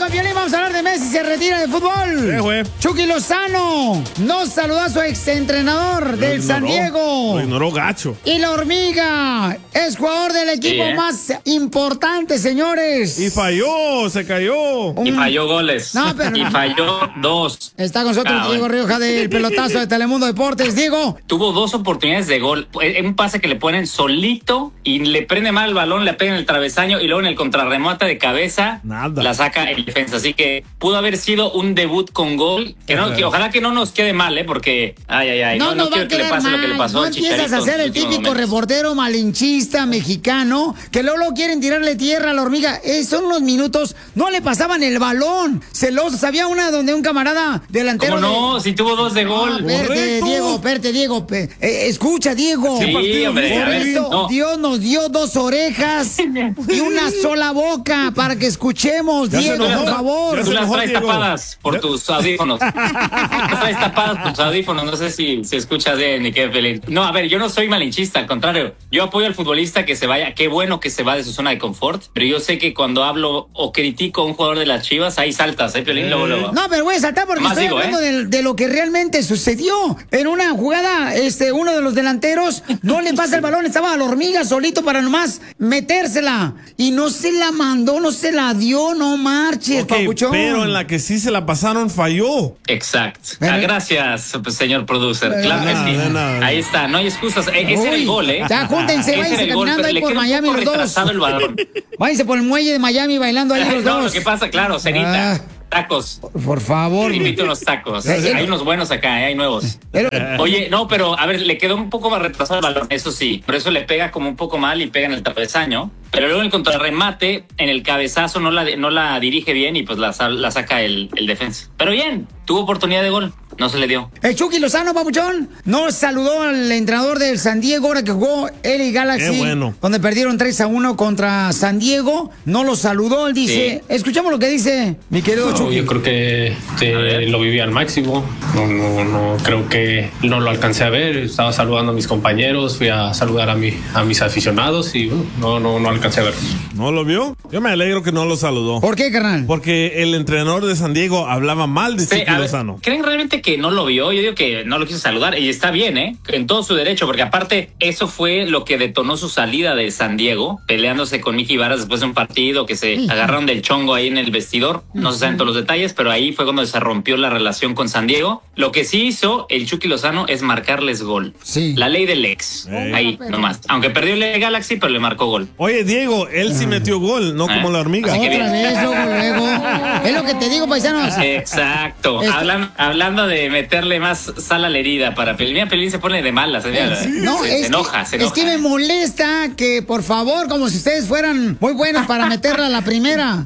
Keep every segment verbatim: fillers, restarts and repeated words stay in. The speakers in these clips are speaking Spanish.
Piolín, vamos a hablar de Messi, se retira de fútbol. Eh, güey. Chucky Lozano no saludó a su exentrenador del San Diego. Lo ignoró gacho. Y la hormiga es jugador del equipo Sí, ¿eh? más importante, señores. Y falló, se cayó. Y falló goles. No, pero- Y falló dos. Está con nosotros Ah, Diego bueno. Rioja del pelotazo de Telemundo Deportes. Diego. Tuvo dos oportunidades de gol. En un pase que le ponen solito y le prende mal el balón, le pega en el travesaño y luego en el contrarremate de cabeza Nada. la saca el defensa. Así que pudo haber sido un debut con gol. Que no, que ojalá que no nos quede mal, ¿eh? Porque, ay, ay, ay, no, no, nos va quiero a que le quedar pase lo que le mal. pasó No al empiezas Chicharito. a ser en el los últimos típico momentos. reportero malinchista mexicano que luego, luego quieren tirarle tierra a la hormiga. Eh, son unos minutos, no le pasaban el balón. Celosos, había una donde un camarada delantero. ¿Cómo no? de- Si tuvo dos de gol. Ah, espérate, Correcto. Diego, espérate, Diego. pe- eh, escucha, Diego. Sí, partido, hombre, Diego. a Por ver, eso no. Dios nos dio dos orejas y una sola boca para que escuchemos, Ya se Diego, enojó. por favor. Ya Tú se las enojó, traes Diego. tapadas por tus audífonos. Las traes tapadas por tus audífonos. No sé si, si escuchas bien ni qué feliz. No, a ver, yo no soy malinchista, al contrario. Yo apoyo al futbolista que se vaya. Qué bueno que se va de su zona de confort. Pero yo sé que cuando hablo o critico a un jugador de las Chivas, ahí saltas, ¿eh, Piolín? Luego, luego. No, pero voy a saltar porque Más estoy digo, hablando ¿eh? de, de lo que realmente sucedió. En una jugada, este, uno de los delanteros no le pasa el balón, estaba a la hormiga solito para nomás metérsela. Y no se la mandó, no se la dio, no marches, Ok, papuchón. pero en la que sí se la pasaron falló. Exacto. Pero- Ah, gracias, pues, señor producer. De Claro que nada, sí. de nada. Ahí está, no hay excusas. E- ese era el Uy, gol, ¿eh? ya, júntense, Ese váyanse era el gol, caminando pero ahí le por quedó un Miami poco los dos. retrasado el balón. Váyanse por el muelle de Miami bailando ahí los No, dos. lo que pasa, claro, cenita. Ah. Tacos. Por favor. Te invito a unos tacos. Eh, eh. Hay unos buenos acá, ¿eh? Hay nuevos. Pero- Oye, no, pero a ver, le quedó un poco más retrasado el balón, eso sí. Por eso le pega como un poco mal y pega en el travesaño. Pero luego en el contrarremate, en el cabezazo, no la, no la dirige bien y pues la, sa- la saca el, el defensa. Pero bien, tuvo oportunidad de gol, no se le dio. El Chucky Lozano, papuchón, no saludó al entrenador del San Diego ahora que jugó L A Galaxy. Qué bueno. Donde perdieron tres a uno contra San Diego. No lo saludó, él dice. Escuchamos lo que dice mi querido No, Chucky. yo creo que eh, lo viví al máximo. No, no, no creo que no lo alcancé a ver. Estaba saludando a mis compañeros, fui a saludar a, mi, a mis aficionados y bueno, no, no, no alcancé a ver. ¿No lo vio? Yo me alegro que no lo saludó. ¿Por qué, carnal? Porque el entrenador de San Diego hablaba mal de Sí, Chucky a ver, Lozano. ¿creen realmente que no lo vio? Yo digo que no lo quiso saludar y está bien, ¿eh? En todo su derecho, porque aparte eso fue lo que detonó su salida de San Diego, peleándose con Mickey Varas después de un partido que se agarraron del chongo ahí en el vestidor. No se saben todos los detalles, pero ahí fue cuando se rompió la relación con San Diego. Lo que sí hizo el Chucky Lozano es marcarles gol. Sí. La ley del ex. Eh. Ahí, nomás. Aunque perdió el Galaxy, pero le marcó gol. Oye, Diego, él sí metió gol, no Ah. como la hormiga. Así que Otra bien. vez, luego, luego. Es lo que te digo, paisanos. Exacto. Este- Hablan- hablando de meterle más sal a la herida para Pelín. Mira, Pelín se pone de malas. ¿eh? No, se, es, se enoja, que, se enoja. es que me molesta que, por favor, como si ustedes fueran muy buenos para meterla a la primera.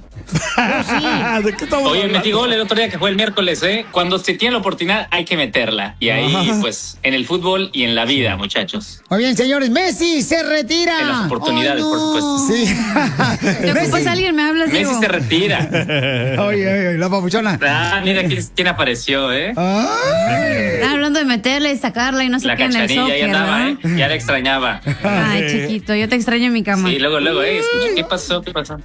¿De qué estamos Oye, hablando? metí gol el otro día que fue el miércoles, ¿eh? Cuando se tiene la oportunidad hay que meterla. Y ahí, Ajá. pues, en el fútbol y en la vida, muchachos. Muy bien, señores, Messi se retira. En las oportunidades, Ay, por supuesto. Sí. ¿Te ocupas a alguien? ¿Me hablas, Messi Diego? se retira. Oye, oye, la papuchona. Ah, mira quién, quién apareció, ¿eh? Ay. Estaba hablando de meterla y sacarla y no sé La qué en el cachanilla soccer, ya andaba, ¿eh? ¿verdad? Ya la extrañaba. Ay, chiquito, yo te extraño en mi cama. Sí, luego, luego, ¿eh? Escucha, ¿qué pasó? ¿Qué pasó?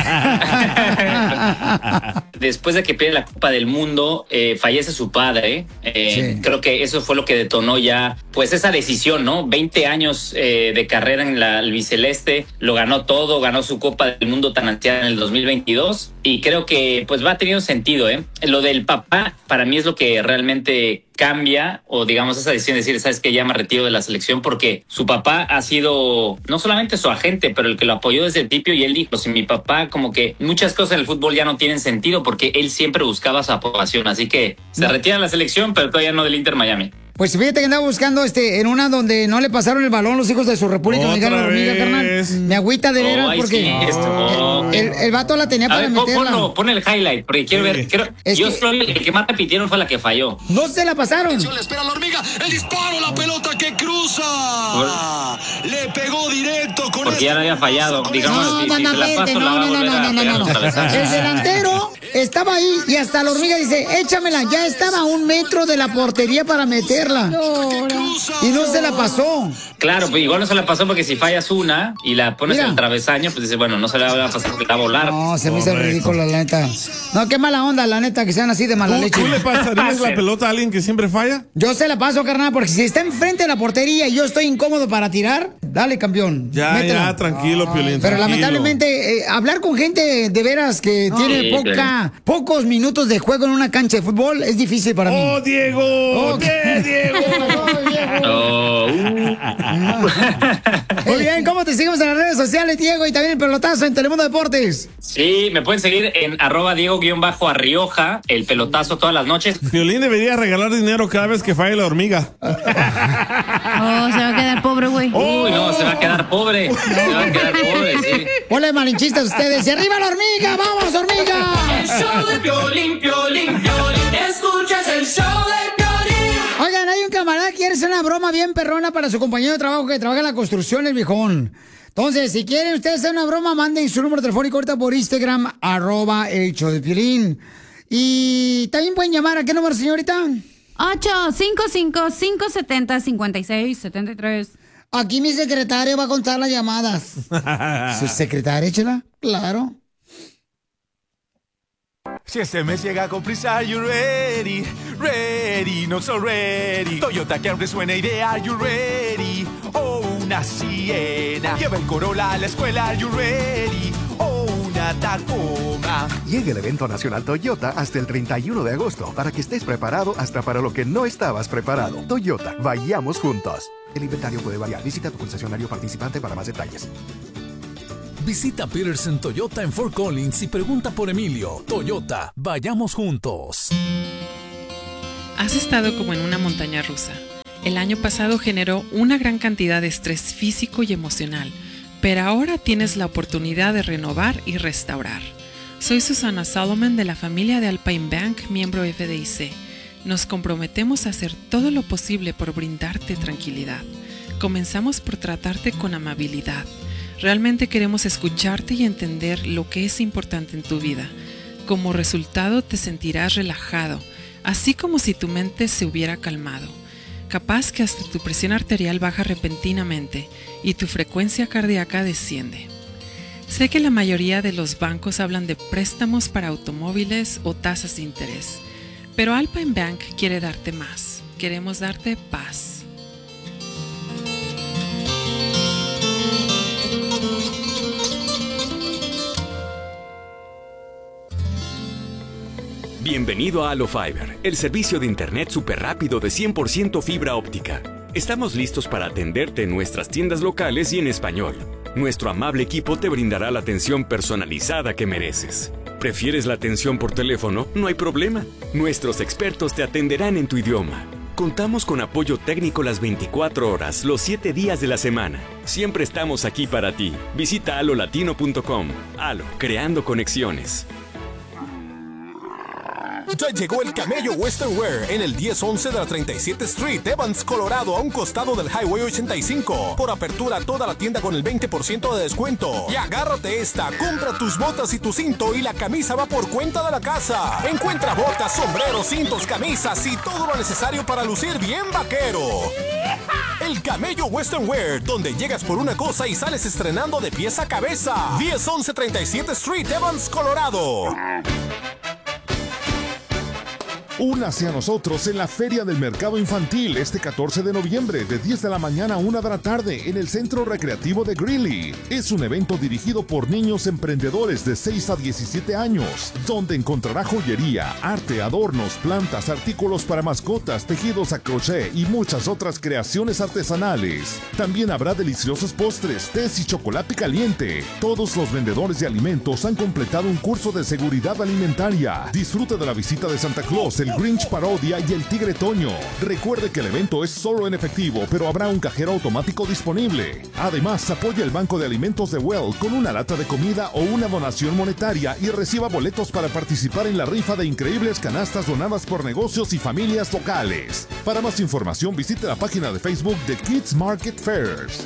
Después de que pierde la Copa del Mundo, eh, fallece su padre. Eh, Sí. Creo que eso fue lo que detonó ya, pues, esa decisión, ¿no? veinte años eh, de carrera en la albiceleste, lo ganó todo, ganó su Copa del Mundo tan ansiada en el dos mil veintidós y creo que, pues, va teniendo sentido, ¿eh? Lo del papá, para mí es lo que realmente cambia, o digamos esa decisión de decir, sabes que ya me retiro de la selección, porque su papá ha sido no solamente su agente, pero el que lo apoyó desde el principio, y él dijo, si mi papá, como que muchas cosas en el fútbol ya no tienen sentido porque él siempre buscaba su aprobación, así que se No. retira de la selección, pero todavía no del Inter Miami. Pues fíjate que andaba buscando este en una donde no le pasaron el balón los hijos de su República Otra Dominicana, la hormiga, vez. carnal. Me agüita de veras Oh, ay, porque sí, esto. el, el- el vato la tenía A para ver, pon, meterla. ponlo, pon el highlight, porque quiero ver, quiero, Es yo que- solo el que más repitieron fue la que falló. No se la pasaron. Le espera la hormiga, el disparo, la pelota que cruza. Le pegó directo con Porque ya la había fallado, digamos, No, si, no, si no, se la espérate, paso, la no, va a no, no, volver no, a no, pegar no, los no. travesaños. El delantero estaba ahí y hasta la hormiga dice, échamela. Ya estaba a un metro de la portería para meterla. Y no se la pasó. Claro, pues igual no se la pasó porque si fallas una y la pones Mira. en el travesaño, pues dice, bueno, no se la va a pasar porque la va a volar. No, se me hizo ridículo, la neta. No, qué mala onda, la neta, que sean así de mala ¿Tú, leche. ¿Tú le pasarías la pelota a alguien que siempre falla? Yo se la paso, carnal, porque si está enfrente de la portería y yo estoy incómodo para tirar, dale, campeón. Ya, métela. ya, tranquilo, Piolín, Pero tranquilo. lamentablemente, eh, hablar con gente de veras que tiene Sí, poca, pocos minutos de juego en una cancha de fútbol es difícil para mí. ¡Oh, Diego! Oh, ¡Bien, Diego! Oh, uh. Muy bien, ¿cómo te seguimos en las redes sociales, Diego? Y también el pelotazo en Telemundo Deportes. Sí, me pueden seguir en arroba Diego-Arrioja, el pelotazo todas las noches. Piolín debería regalar dinero cada vez que falle la hormiga. Oh, se va a quedar pobre, güey. Uy, no, se va a quedar pobre. Se va a quedar pobre, sí. Hola, malinchistas ustedes. ¡Y arriba la hormiga! ¡Vamos, hormiga! El show de Piolín, Piolín, Piolín. Escuchas el show de Piolín. Oigan, hay un camarada que quiere hacer una broma bien perrona para su compañero de trabajo que trabaja en la construcción, el viejón. Entonces, si quieren ustedes hacer una broma, manden su número telefónico ahorita por Instagram, arroba el show de Piolín. Y también pueden llamar, ¿a qué número, señorita? ocho cinco cinco, cinco siete cero, cinco seis siete tres. Aquí mi secretario va a contar las llamadas. ¿Su secretaria, échala? Claro. Si este mes llega con prisa, are you ready? Ready, not so ready. Toyota Camry suena idea, are you ready? Oh, una Siena. Lleva el Corolla a la escuela, are you ready? Oh, una Tacoma. Llega el evento nacional Toyota hasta el treinta y uno de agosto para que estés preparado hasta para lo que no estabas preparado. Toyota, vayamos juntos. El inventario puede variar. Visita tu concesionario participante para más detalles. Visita Peterson Toyota en Fort Collins y pregunta por Emilio. Toyota, vayamos juntos. Has estado como en una montaña rusa. El año pasado generó una gran cantidad de estrés físico y emocional, pero ahora tienes la oportunidad de renovar y restaurar. Soy Susana Solomon de la familia de Alpine Bank, miembro F D I C. Nos comprometemos a hacer todo lo posible por brindarte tranquilidad. Comenzamos por tratarte con amabilidad. Realmente queremos escucharte y entender lo que es importante en tu vida. Como resultado te sentirás relajado, así como si tu mente se hubiera calmado. Capaz que hasta tu presión arterial baja repentinamente y tu frecuencia cardíaca desciende. Sé que la mayoría de los bancos hablan de préstamos para automóviles o tasas de interés, pero Alpine Bank quiere darte más. Queremos darte paz. Bienvenido a Halo Fiber, el servicio de internet súper rápido de cien por ciento fibra óptica. Estamos listos para atenderte en nuestras tiendas locales y en español. Nuestro amable equipo te brindará la atención personalizada que mereces. ¿Prefieres la atención por teléfono? No hay problema. Nuestros expertos te atenderán en tu idioma. Contamos con apoyo técnico las veinticuatro horas, los siete días de la semana. Siempre estamos aquí para ti. Visita halo latino punto com. Halo, creando conexiones. Ya llegó el Camello Western Wear en el diez once de la treinta y siete Street, Evans, Colorado, a un costado del Highway ochenta y cinco. Por apertura toda la tienda con el veinte por ciento de descuento. Y agárrate esta, compra tus botas y tu cinto y la camisa va por cuenta de la casa. Encuentra botas, sombreros, cintos, camisas y todo lo necesario para lucir bien vaquero. El Camello Western Wear, donde llegas por una cosa y sales estrenando de pies a cabeza. diez once treinta y siete Street, Evans, Colorado. Únase a nosotros en la Feria del Mercado Infantil este catorce de noviembre de diez de la mañana a una de la tarde en el Centro Recreativo de Greeley. Es un evento dirigido por niños emprendedores de seis a diecisiete años, donde encontrará joyería, arte, adornos, plantas, artículos para mascotas, tejidos a crochet y muchas otras creaciones artesanales. También habrá deliciosos postres, tés y chocolate caliente. Todos los vendedores de alimentos han completado un curso de seguridad alimentaria. Disfruta de la visita de Santa Claus, el Grinch Parodia y el Tigre Toño. Recuerde que el evento es solo en efectivo, pero habrá un cajero automático disponible. Además, apoya el Banco de Alimentos de Well con una lata de comida o una donación monetaria y reciba boletos para participar en la rifa de increíbles canastas donadas por negocios y familias locales. Para más información, visite la página de Facebook de Kids Market Fairs.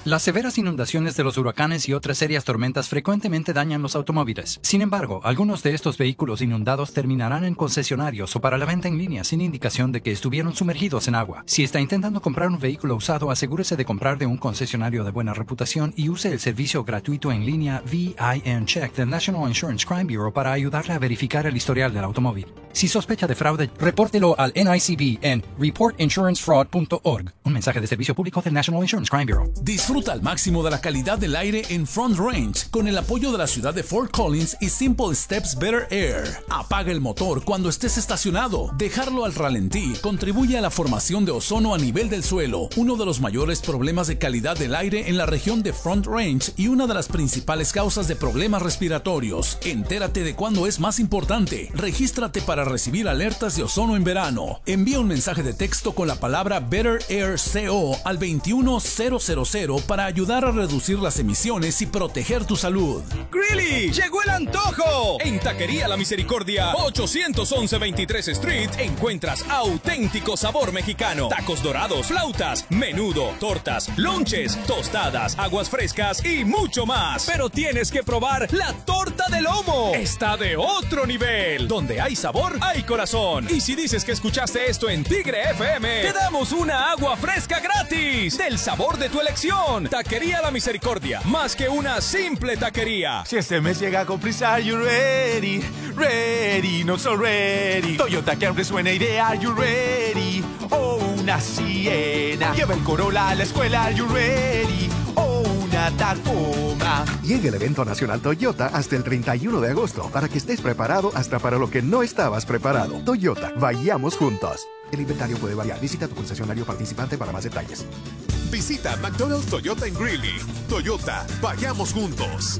Las severas inundaciones de los huracanes y otras serias tormentas frecuentemente dañan los automóviles. Sin embargo, algunos de estos vehículos inundados terminarán en concesionarios o para la venta en línea sin indicación de que estuvieron sumergidos en agua. Si está intentando comprar un vehículo usado, asegúrese de comprar de un concesionario de buena reputación y use el servicio gratuito en línea V I N Check del National Insurance Crime Bureau para ayudarle a verificar el historial del automóvil. Si sospecha de fraude, repórtelo al N I C B en report insurance fraud punto org. Un mensaje de servicio público del National Insurance Crime Bureau. Disfruta al máximo de la calidad del aire en Front Range con el apoyo de la ciudad de Fort Collins y Simple Steps Better Air. Apaga el motor cuando estés estacionado. Dejarlo al ralentí contribuye a la formación de ozono a nivel del suelo, uno de los mayores problemas de calidad del aire en la región de Front Range y una de las principales causas de problemas respiratorios. Entérate de cuándo es más importante. Regístrate para recibir alertas de ozono en verano. Envía un mensaje de texto con la palabra Better Air C O al veintiuno mil para ayudar a reducir las emisiones y proteger tu salud. ¡Grilly! ¡Llegó el antojo! En Taquería La Misericordia, ochocientos once veintitrés Street, encuentras auténtico sabor mexicano. Tacos dorados, flautas, menudo, tortas, lonches, tostadas, aguas frescas y mucho más. Pero tienes que probar la torta de lomo. Está de otro nivel. Donde hay sabor, hay corazón. Y si dices que escuchaste esto en Tigre F M, te damos una agua fresca gratis del sabor de tu elección. Taquería La Misericordia, más que una simple taquería. Si este mes llega con prisa, are you ready? Ready, not so ready. Toyota Camry suena y de are you ready? Oh, una Siena. Lleva el Corolla a la escuela, are you ready? Oh, una Tacoma. Llega el evento nacional Toyota hasta el treinta y uno de agosto para que estés preparado hasta para lo que no estabas preparado. Toyota, vayamos juntos. El inventario puede variar. Visita tu concesionario participante para más detalles. Visita McDonald's Toyota en Greeley. Toyota, vayamos juntos.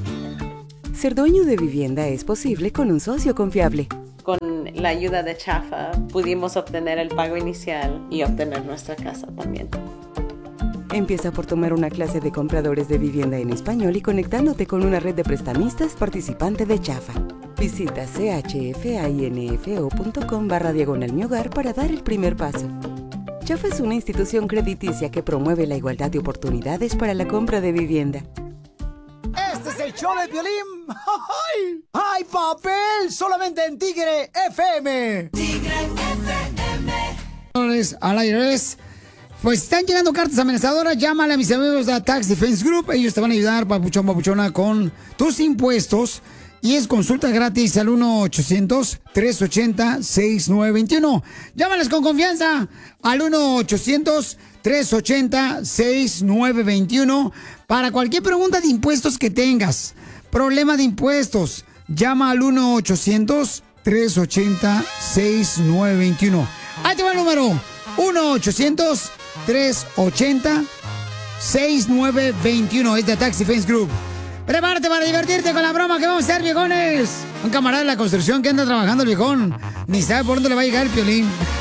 Ser dueño de vivienda es posible con un socio confiable. Con la ayuda de Chafa pudimos obtener el pago inicial y obtener nuestra casa también. Empieza por tomar una clase de compradores de vivienda en español y conectándote con una red de prestamistas participante de Chafa. Visita chfinfo.com barra diagonal mi hogar para dar el primer paso. Chafa es una institución crediticia que promueve la igualdad de oportunidades para la compra de vivienda. Este es el show de Piolín. ¡Ay! ¡Ay, papel! Solamente en Tigre F M. Tigre F M. Al aire es. Pues están llegando cartas amenazadoras. Llámale a mis amigos de Tax Defense Group. Ellos te van a ayudar, papuchón, papuchona, con tus impuestos. Y es consulta gratis al uno ochocientos tres ochenta seis nueve dos uno. Llámales con confianza al uno ochocientos tres ochenta seis nueve dos uno para cualquier pregunta de impuestos que tengas. Problema de impuestos. Llama al uno ochocientos tres ochenta seis nueve dos uno. Ahí te va el número. uno ochocientos tres ochenta seis nueve dos uno. Es de Tax Defense Group. Prepárate para divertirte con la broma que vamos a hacer, viejones. Un camarada de la construcción que anda trabajando el viejón. Ni sabe por dónde le va a llegar el Piolín.